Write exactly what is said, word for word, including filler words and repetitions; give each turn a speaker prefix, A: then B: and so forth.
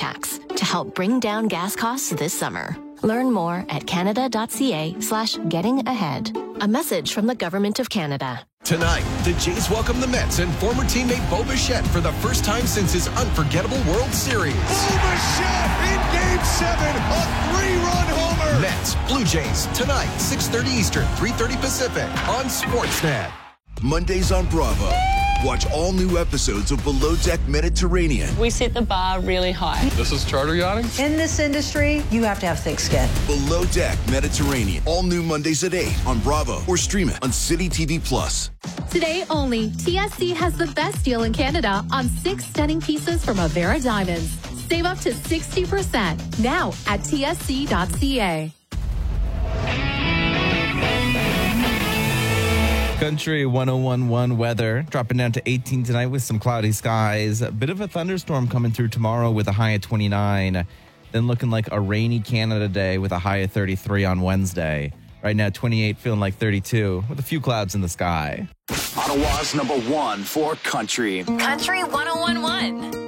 A: tax to help bring down gas costs this summer. Learn more at canada.ca slash getting ahead. A message from the Government of Canada.
B: Tonight, the Jays welcome the Mets and former teammate Bo Bichette for the first time since his unforgettable World Series.
C: Bo Bichette in Game seven, a three-run homer.
B: Mets, Blue Jays, tonight, six thirty Eastern, three thirty Pacific on Sportsnet.
D: Mondays on Bravo. Watch all new episodes of Below Deck Mediterranean.
E: We set the bar really high.
F: This is charter yachting?
G: In this industry, you have to have thick skin.
D: Below Deck Mediterranean. All new Mondays at eight on Bravo or stream it on City T V Plus.
H: Today only, T S C has the best deal in Canada on six stunning pieces from Avera Diamonds. Save up to sixty percent now at T S C dot C A.
I: Country one oh one point one weather dropping down to eighteen tonight with some cloudy skies. A bit of a thunderstorm coming through tomorrow with a high of twenty-nine. Then looking like a rainy Canada day with a high of thirty-three on Wednesday. Right now, twenty-eight, feeling like thirty-two with a few clouds in the sky.
J: Ottawa's number one for country.
A: Country one oh one point one.